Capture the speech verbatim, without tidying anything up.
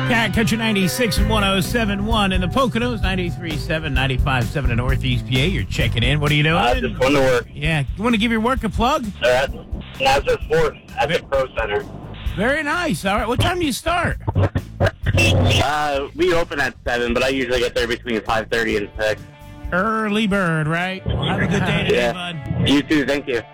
Cat Country ninety-six and one oh seven point one in the Poconos, ninety-three point seven, ninety-five point seven in Northeast P A. You're checking in. What are you doing? Uh, just going to work. Yeah. You want to give your work a plug? Uh, Nazareth Sports at the Pro Center. Very nice. All right. What time do you start? Uh, we open at seven, but I usually get there between five thirty and six. Early bird, right? Well, have a good day today, Yeah. bud. You too. Thank you.